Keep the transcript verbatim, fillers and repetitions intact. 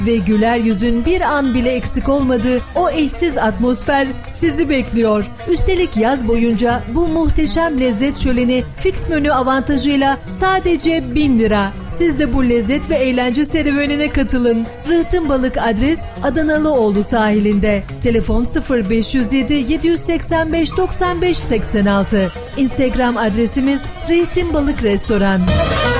ve güler yüzün bir an bile eksik olmadığı o eşsiz atmosfer sizi bekliyor. Üstelik yaz boyunca bu muhteşem lezzet şöleni fix menü avantajıyla sadece bin lira. Siz de bu lezzet ve eğlence serüvenine katılın. Rıhtım Balık adres Adanalıoğlu sahilinde. Telefon sıfır beş yüz yedi yedi seksen beş doksan beş seksen altı. Instagram adresimiz Rıhtım Balık Restoran.